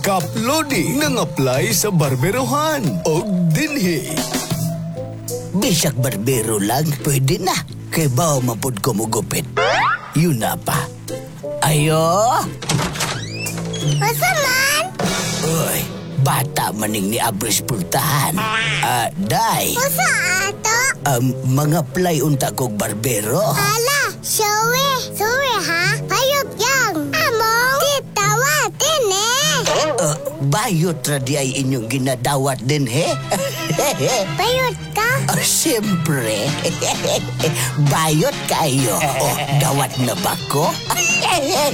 Kaplodi nang apply sa barberohan. Og dinhi. Bisag barbero lang, pwede na. Kay bao mapod ko mugupit. Yun na pa. Ayo! Masa man? Uy, bata maning ni Abris pultahan. Day, Masa ato? mga play unta kog barbero. Ala, Showe. Sorry ha? Hayop yang. Among. Titawatin Bayot ra di ay inyong ginadawat din, he? Bayot ka? Siyempre. Bayot kayo. Dawat na ba ko?